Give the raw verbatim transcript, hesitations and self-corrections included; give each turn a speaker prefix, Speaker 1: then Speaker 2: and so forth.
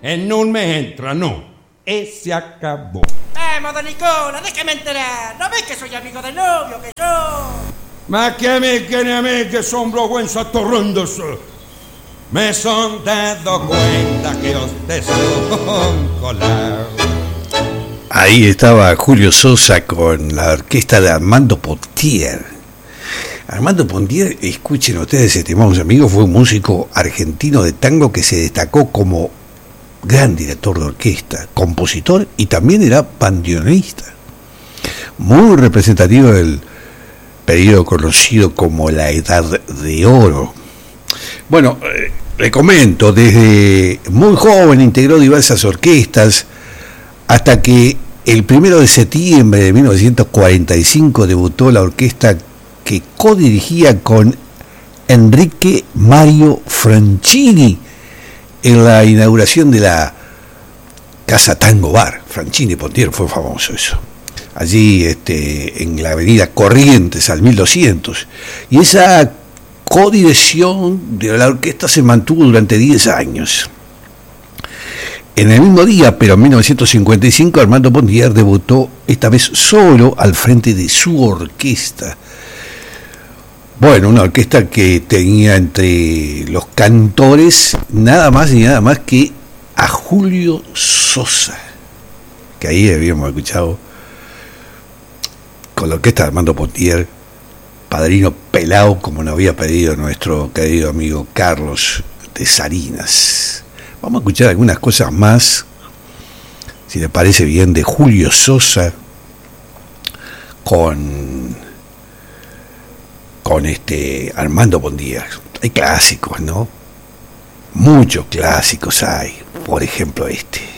Speaker 1: e non me entrano. E se acabó.
Speaker 2: Vamos, don Nicola, déjeme enterar. ¿No ves que soy amigo del novio, que yo?
Speaker 1: Ma che a me, che a me, que son vergüenza torrendos. Me son dado cuenta que ustedes son colados.
Speaker 3: Ahí estaba Julio Sosa con la orquesta de Armando Pontier. Armando Pontier, escuchen ustedes, estimados amigos, fue un músico argentino de tango que se destacó como gran director de orquesta, compositor y también era bandoneonista. Muy representativo del periodo conocido como la Edad de Oro. Bueno, eh, le comento, desde muy joven integró diversas orquestas hasta que el primero de septiembre de mil novecientos cuarenta y cinco debutó la orquesta que codirigía con Enrique Mario Franchini en la inauguración de la Casa Tango Bar. Franchini Pontier fue famoso eso. Allí este, en la avenida Corrientes al mil doscientos. Y esa codirección de la orquesta se mantuvo durante diez años. En el mismo día, pero en mil novecientos cincuenta y cinco, Armando Pontier debutó esta vez solo al frente de su orquesta. Bueno, una orquesta que tenía entre los cantores nada más y nada más que a Julio Sosa, que ahí habíamos escuchado con la orquesta de Armando Pontier, Padrino Pelao, como nos había pedido nuestro querido amigo Carlos de Salinas. Vamos a escuchar algunas cosas más, si le parece bien, de Julio Sosa con, con este Armando Pontier. Hay clásicos, ¿no? Muchos clásicos hay. Por ejemplo, este.